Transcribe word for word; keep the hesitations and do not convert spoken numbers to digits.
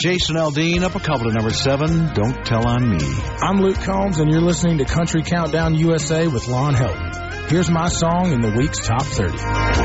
Jason Aldean up a couple to number seven, Don't Tell on Me. I'm Luke Combs, and you're listening to Country Countdown U S A with Lon Helton. Here's my song in the week's top thirty.